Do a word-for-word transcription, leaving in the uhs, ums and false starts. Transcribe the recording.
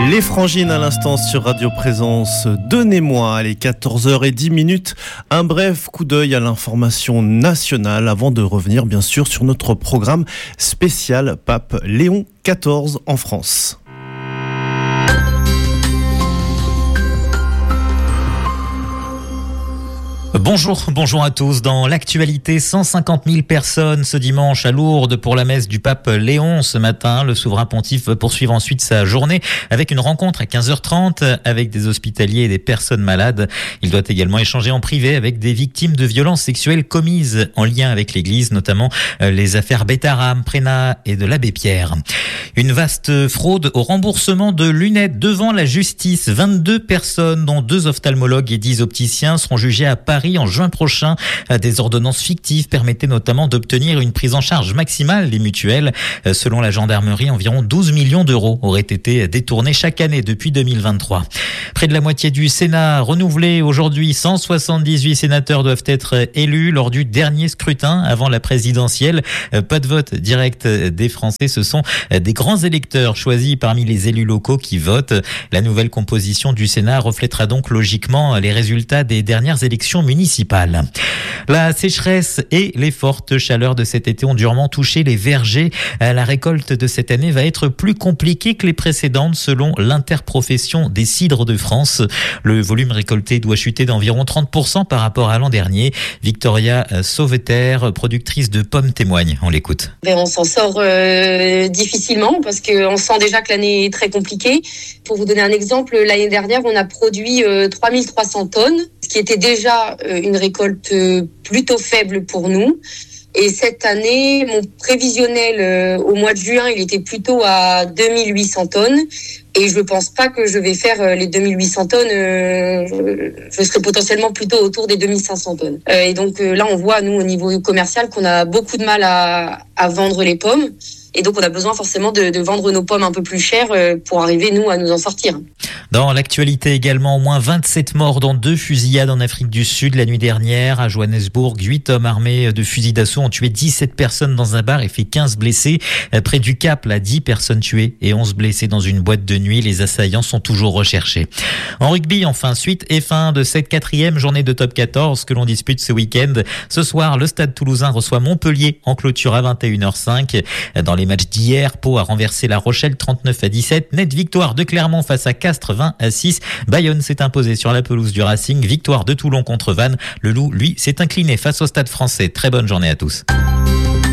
Les Frangines à l'instant sur Radio Présence. Donnez-moi, allez, quatorze heures dix, un bref coup d'œil à l'information nationale avant de revenir bien sûr sur notre programme spécial Pape Léon quatorze en France. Bonjour, bonjour à tous. Dans l'actualité, cent cinquante mille personnes ce dimanche à Lourdes pour la messe du pape Léon. Ce matin, le souverain pontife va poursuivre ensuite sa journée avec une rencontre à quinze heures trente avec des hospitaliers et des personnes malades. Il doit également échanger en privé avec des victimes de violences sexuelles commises en lien avec l'église, notamment les affaires Bétaram, Prénat et de l'abbé Pierre. Une vaste fraude au remboursement de lunettes devant la justice. vingt-deux personnes, dont deux ophtalmologues et dix opticiens, seront jugées à Paris en juin prochain. Des ordonnances fictives permettaient notamment d'obtenir une prise en charge maximale des mutuelles. Selon la gendarmerie, environ douze millions d'euros auraient été détournés chaque année depuis deux mille vingt-trois. Près de la moitié du Sénat renouvelé aujourd'hui. cent soixante-dix-huit sénateurs doivent être élus lors du dernier scrutin avant la présidentielle. Pas de vote direct des Français. Ce sont des grands électeurs choisis parmi les élus locaux qui votent. La nouvelle composition du Sénat reflètera donc logiquement les résultats des dernières élections municipales. La sécheresse et les fortes chaleurs de cet été ont durement touché les vergers. La récolte de cette année va être plus compliquée que les précédentes selon l'interprofession des cidres de France. Le volume récolté doit chuter d'environ trente pour cent par rapport à l'an dernier. Victoria Sauveter, productrice de pommes, témoigne. On l'écoute. On s'en sort euh, difficilement parce qu'on sent déjà que l'année est très compliquée. Pour vous donner un exemple, l'année dernière, on a produit euh, trois mille trois cents tonnes, ce qui était déjà euh, une récolte euh, plutôt faible pour nous. Et cette année, mon prévisionnel euh, au mois de juin, il était plutôt à deux mille huit cents tonnes. Et je ne pense pas que je vais faire euh, les deux mille huit cents tonnes. Euh, je, je serai potentiellement plutôt autour des deux mille cinq cents tonnes. Euh, et donc euh, là, on voit, nous, au niveau commercial, qu'on a beaucoup de mal à, à vendre les pommes. Et donc, on a besoin forcément de, de vendre nos pommes un peu plus chères pour arriver, nous, à nous en sortir. Dans l'actualité également, au moins vingt-sept morts dans deux fusillades en Afrique du Sud la nuit dernière. À Johannesburg, huit hommes armés de fusils d'assaut ont tué dix-sept personnes dans un bar et fait quinze blessés. Près du Cap, là, dix personnes tuées et onze blessés dans une boîte de nuit. Les assaillants sont toujours recherchés. En rugby, enfin, suite et fin de cette quatrième journée de top quatorze que l'on dispute ce week-end. Ce soir, le Stade Toulousain reçoit Montpellier en clôture à vingt et une heures cinq. Dans les matchs d'hier, Pau a renversé La Rochelle trente-neuf à dix-sept. Nette victoire de Clermont face à Castres vingt à six. Bayonne s'est imposé sur la pelouse du Racing. Victoire de Toulon contre Vannes. Le Loup, lui, s'est incliné face au Stade Français. Très bonne journée à tous.